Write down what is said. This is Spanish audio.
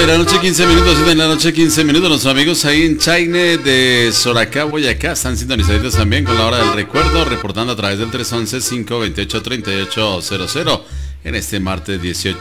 de la noche, 15 minutos, 7 de la noche, 15 minutos. Nuestros amigos ahí en Chaine de Soracá, Boyacá, están sintonizaditos también con la hora del recuerdo, reportando a través del 311-528-3800 en este martes 18